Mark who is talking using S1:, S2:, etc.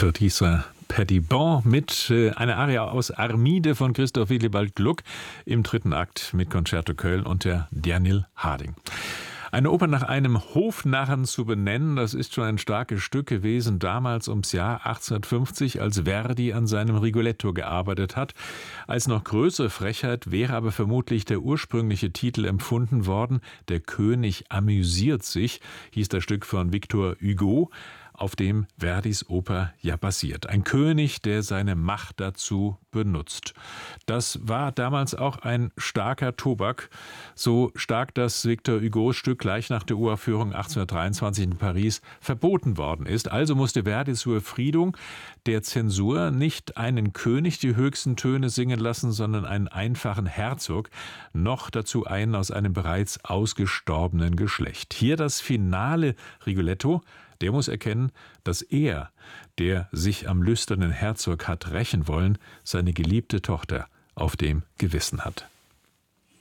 S1: Dr. Lisa Petitbon mit einer Aria aus Armide von Christoph Willibald Gluck im 3. Akt mit Concerto Köln und der Daniel Harding. Eine Oper nach einem Hofnarren zu benennen, das ist schon ein starkes Stück gewesen, damals ums Jahr 1850, als Verdi an seinem Rigoletto gearbeitet hat. Als noch größere Frechheit wäre aber vermutlich der ursprüngliche Titel empfunden worden. Der König amüsiert sich, hieß das Stück von Victor Hugo, auf dem Verdis Oper ja basiert. Ein König, der seine Macht dazu benutzt. Das war damals auch ein starker Tobak. So stark, dass Victor Hugos Stück gleich nach der Uraufführung 1823 in Paris verboten worden ist. Also musste Verdi zur Befriedung der Zensur nicht einen König die höchsten Töne singen lassen, sondern einen einfachen Herzog, noch dazu einen aus einem bereits ausgestorbenen Geschlecht. Hier das finale Rigoletto. Der muss erkennen, dass er, der sich am lüsternen Herzog hat rächen wollen, seine geliebte Tochter auf dem Gewissen hat.